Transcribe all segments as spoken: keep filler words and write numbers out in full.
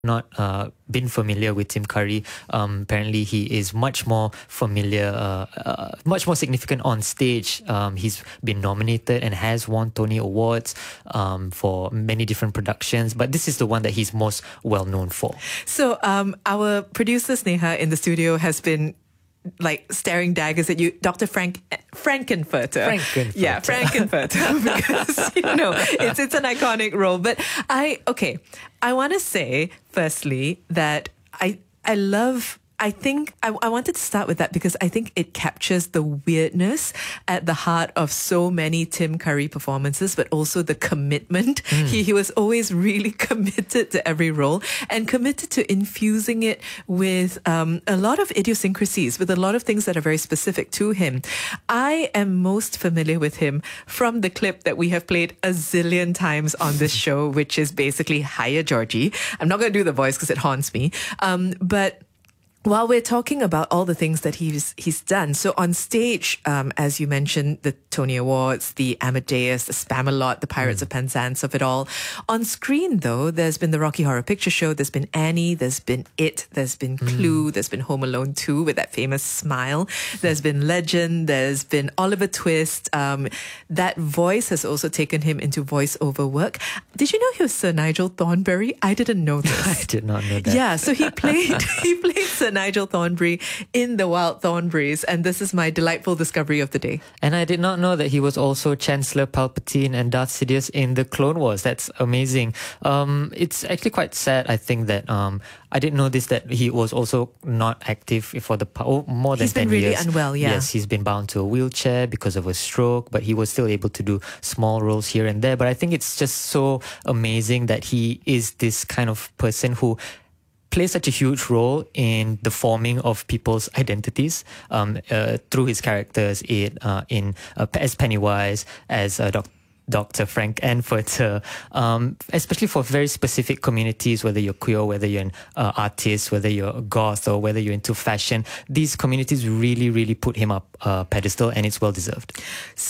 not uh, been familiar with Tim Curry, um, apparently he is much more familiar, uh, uh, much more significant on stage. Um, he's been nominated and has won Tony Awards um, for many different productions, but this is the one that he's most well known for. So um, our producer Sneha in the studio has been like staring daggers at you, Doctor Frank Frankenfurter. Frankenfurter. Yeah, Frankenfurter. Because, you know, it's it's an iconic role. But I, okay, I want to say, firstly, that I I love... I think I, I wanted to start with that because I think it captures the weirdness at the heart of so many Tim Curry performances, but also the commitment. Mm. He, he was always really committed to every role and committed to infusing it with um, a lot of idiosyncrasies, with a lot of things that are very specific to him. I am most familiar with him from the clip that we have played a zillion times on this show, which is basically Hiya Georgie. I'm not going to do the voice because it haunts me. Um, but while we're talking about all the things that he's he's done, so on stage, um, as you mentioned, the Tony Awards, the Amadeus, the Spamalot, the Pirates mm. of Penzance of it all. On screen, though, there's been the Rocky Horror Picture Show, there's been Annie, there's been It, there's been Clue, mm. there's been Home Alone two with that famous smile, there's been Legend, there's been Oliver Twist. Um, that voice has also taken him into voiceover work. Did you know he was Sir Nigel Thornberry? I didn't know this. I did not know that. Yeah, so he played he played Sir Nigel Thornberry in The Wild Thornberrys, and this is my delightful discovery of the day. And I did not know that he was also Chancellor Palpatine and Darth Sidious in the Clone Wars. That's amazing. Um, it's actually quite sad, I think, that um, I didn't know this, that he was also not active for the oh, more than he's ten been really years. unwell, yeah. Yes, he's been bound to a wheelchair because of a stroke, but he was still able to do small roles here and there. But I think it's just so amazing that he is this kind of person who plays such a huge role in the forming of people's identities um, uh, through his characters in, uh, in uh, as Pennywise, as uh, Doctor Doctor Frankenfurter, um, especially for very specific communities, whether you're queer, whether you're an uh, artist, whether you're a goth, or whether you're into fashion. These communities really, really put him up a uh, pedestal, and it's well deserved.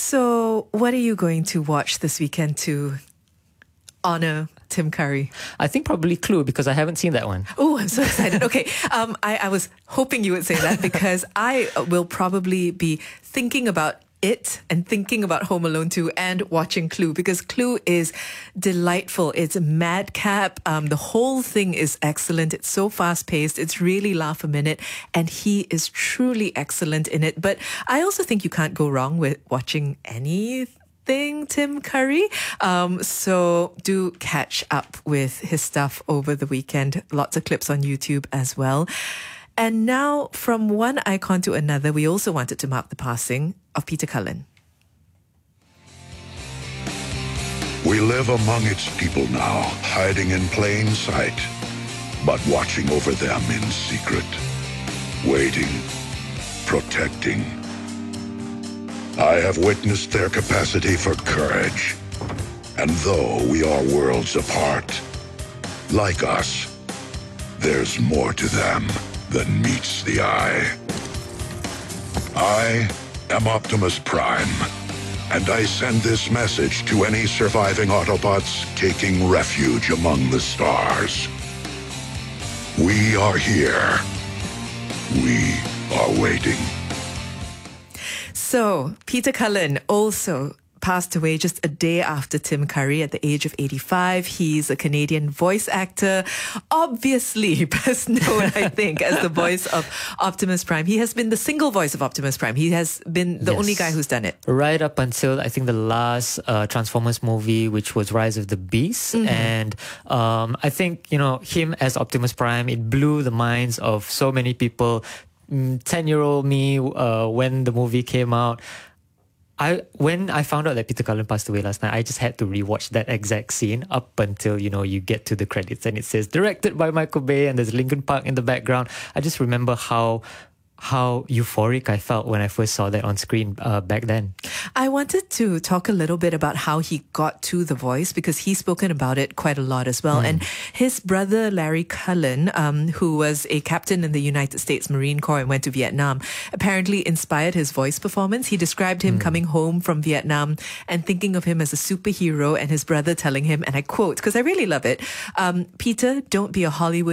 So what are you going to watch this weekend to honor Tim Curry? I think probably Clue, because I haven't seen that one. Oh, I'm so excited. Okay, um, I, I was hoping you would say that because I will probably be thinking about It and thinking about Home Alone two and watching Clue, because Clue is delightful. It's madcap. Um, the whole thing is excellent. It's so fast-paced. It's really laugh a minute, and he is truly excellent in it. But I also think you can't go wrong with watching any thing Tim Curry. Um, so do catch up with his stuff over the weekend. Lots of clips on YouTube as well. And now, from one icon to another, we also wanted to mark the passing of Peter Cullen. We live among its people now, hiding in plain sight, but watching over them in secret, waiting, protecting. I have witnessed their capacity for courage, and though we are worlds apart, like us, there's more to them than meets the eye. I am Optimus Prime, and I send this message to any surviving Autobots taking refuge among the stars. We are here. We are waiting. So, Peter Cullen also passed away just a day after Tim Curry at the age of eighty-five. He's a Canadian voice actor, obviously best known, I think, as the voice of Optimus Prime. He has been the single voice of Optimus Prime. He has been the yes. only guy who's done it. Right up until, I think, the last uh, Transformers movie, which was Rise of the Beast. Mm-hmm. And um, I think, you know, him as Optimus Prime, it blew the minds of so many people. ten-year-old me, uh, when the movie came out, I when I found out that Peter Cullen passed away last night, I just had to rewatch that exact scene up until, you know, you get to the credits and it says directed by Michael Bay and there's Linkin Park in the background. I just remember how how euphoric I felt when I first saw that on screen uh, back then. I wanted to talk a little bit about how he got to The Voice because he's spoken about it quite a lot as well. Mm. And his brother, Larry Cullen, um, who was a captain in the United States Marine Corps and went to Vietnam, apparently inspired his voice performance. He described him mm. coming home from Vietnam and thinking of him as a superhero, and his brother telling him, and I quote, because I really love it, um, Peter, don't be a Hollywood